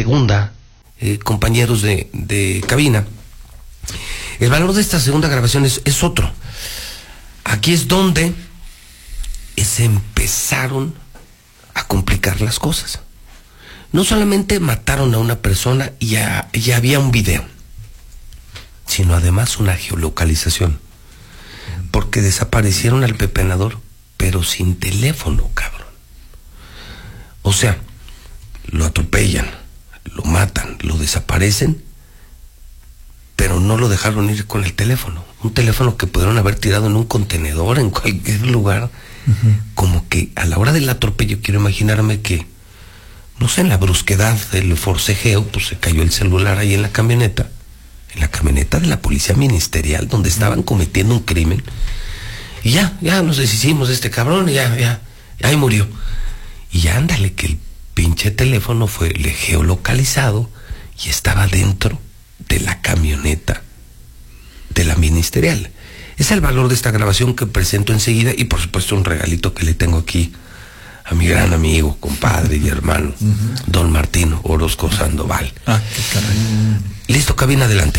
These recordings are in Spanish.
segunda, compañeros de cabina. El valor de esta segunda grabación es otro. Aquí es donde se empezaron a complicar las cosas. No solamente mataron a una persona y ya había un video, sino además una geolocalización, porque desaparecieron al pepenador, pero sin teléfono, cabrón. O sea, lo atropellan, lo matan, lo desaparecen, pero no lo dejaron ir con el teléfono. Un teléfono que pudieron haber tirado en un contenedor, en cualquier lugar. Como que a la hora del atropello, quiero imaginarme que, no sé, en la brusquedad del forcejeo, pues se cayó el celular ahí en la camioneta de la policía ministerial, donde estaban cometiendo un crimen. Y ya nos deshicimos de este cabrón, y ya ahí murió. Y ándale, que el pinche teléfono fue geolocalizado y estaba dentro de la camioneta de la ministerial. Es el valor de esta grabación que presento enseguida, y por supuesto un regalito que le tengo aquí a mi gran amigo, compadre y hermano, don Martín Orozco Sandoval. Qué caray. Listo, cabina, adelante.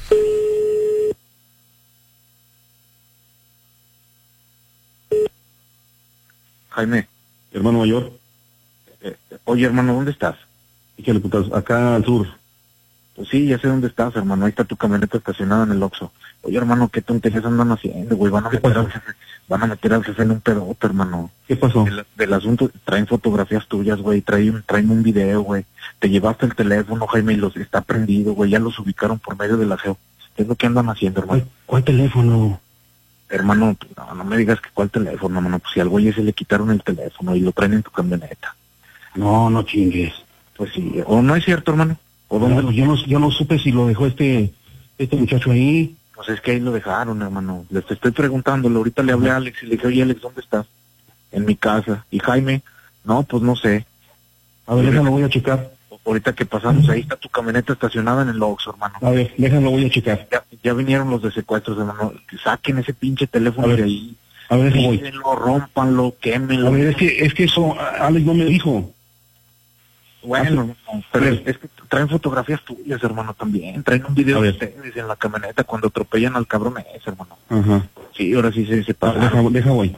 Jaime, hermano mayor. Oye, hermano, ¿dónde estás? Échale, putas, acá al sur. Pues sí, ya sé dónde estás, hermano. Ahí está tu camioneta estacionada en el Oxxo. Oye, hermano, ¿qué tonterías andan haciendo, güey? Van a meter al jefe en un pedote, hermano. ¿Qué pasó? Del asunto, traen fotografías tuyas, güey. Traen un video, güey. Te llevaste el teléfono, Jaime, y está prendido, güey. Ya los ubicaron por medio de la geo. ¿Qué es lo que andan haciendo, hermano? ¿Cuál teléfono? Hermano, no me digas que cuál teléfono, hermano. Pues si al güey ese le quitaron el teléfono y lo traen en tu camioneta. No chingues. Pues sí, ¿o no es cierto, hermano? ¿O dónde? No, yo no supe si lo dejó este muchacho ahí. Pues es que ahí lo dejaron, hermano. Les estoy preguntándole. Ahorita le hablé a Alex y le dije, oye, Alex, ¿dónde estás? En mi casa. Y Jaime, no, pues no sé. A ver, déjalo, voy a checar. Ahorita que pasamos, ahí está tu camioneta estacionada en el Oxxo, hermano. A ver, déjalo, voy a checar. Ya vinieron los de secuestros, hermano. Que saquen ese pinche teléfono de ahí. A ver, déjalo, voy. Pídenlo, rómpanlo, quémenlo. A ver, es que eso Alex no me dijo. Bueno, pero es que traen fotografías tuyas, hermano, también. Traen un video de ustedes en la camioneta cuando atropellan al cabrón ese, hermano. Ajá. Sí, ahora sí se pasa. Deja voy.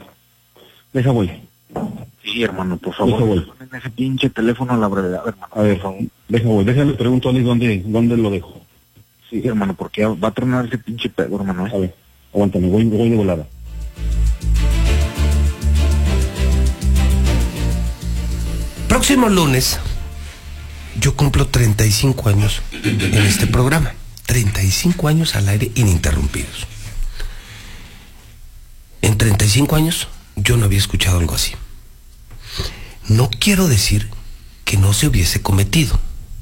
Sí, hermano, por favor. Ponen ese pinche teléfono a la brevedad, hermano. A ver, déjale, pregunto a Alex dónde lo dejo. Sí, hermano, porque va a tronar ese pinche pedo, hermano. A ver, aguántame, voy de volada. Próximo lunes yo cumplo 35 años en este programa. 35 años al aire ininterrumpidos. En 35 años yo no había escuchado algo así. No quiero decir que no se hubiese cometido,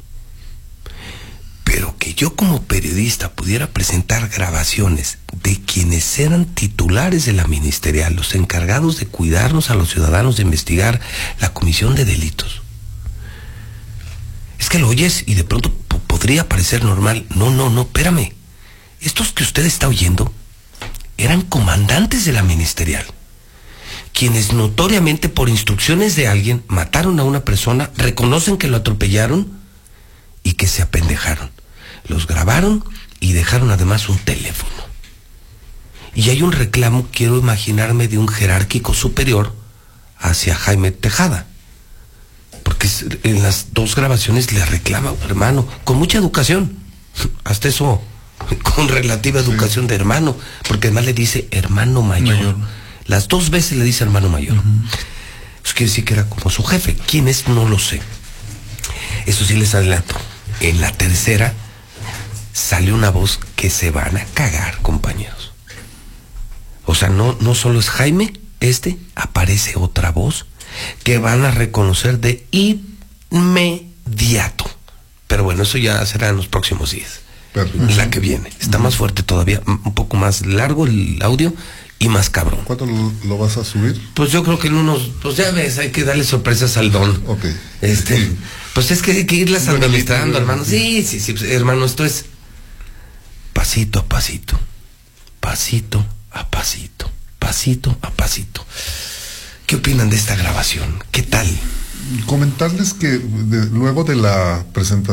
pero que yo como periodista pudiera presentar grabaciones de quienes eran titulares de la ministerial, los encargados de cuidarnos a los ciudadanos, de investigar la comisión de delitos. Es que lo oyes y de pronto podría parecer normal. No, espérame. Estos que usted está oyendo eran comandantes de la ministerial, quienes notoriamente por instrucciones de alguien mataron a una persona, reconocen que lo atropellaron y que se apendejaron. Los grabaron y dejaron además un teléfono. Y hay un reclamo, quiero imaginarme, de un jerárquico superior hacia Jaime Tejada. Porque en las dos grabaciones le reclama, hermano, con mucha educación. Hasta eso, con relativa educación de hermano, porque además le dice hermano mayor. Las dos veces le dice hermano mayor. Eso quiere decir que era como su jefe. ¿Quién es? No lo sé. Eso sí les adelanto. En la tercera sale una voz que se van a cagar, compañeros. O sea, no solo es Jaime, aparece otra voz que van a reconocer de inmediato. Pero bueno, eso ya será en los próximos días. Perfecto. La que viene. Está más fuerte todavía, un poco más largo el audio y más cabrón. ¿Cuánto lo vas a subir? Pues yo creo que en unos, pues ya ves, hay que darle sorpresas al don. Ok. Pues es que hay que irlas administrando, hermano. Sí, hermano, esto es pasito a pasito, pasito a pasito, pasito a pasito. ¿Qué opinan de esta grabación? ¿Qué tal? Comentarles que luego de la presentación